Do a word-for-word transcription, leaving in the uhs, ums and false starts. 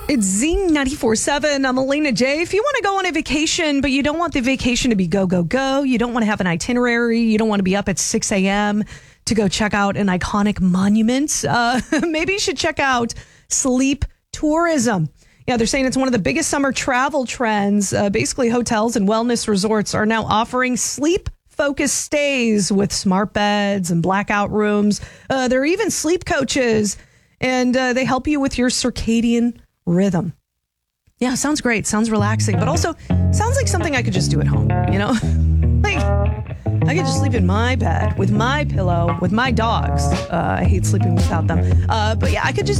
It's Z ninety-four point seven. I'm Elena J. If you want to go on a vacation, but you don't want the vacation to be go, go, go, you don't want to have an itinerary, you don't want to be up at six a.m. to go check out an iconic monument, uh, maybe you should check out sleep tourism. Yeah, they're saying it's one of the biggest summer travel trends. Uh, basically, hotels and wellness resorts are now offering sleep-focused stays with smart beds and blackout rooms. Uh, there are even sleep coaches, and uh, they help you with your circadian rhythm. Yeah, sounds great. Sounds relaxing, but also sounds like something I could just do at home, you know? Like, I could just sleep in my bed with my pillow, with my dogs. Uh, I hate sleeping without them. Uh, but yeah, I could just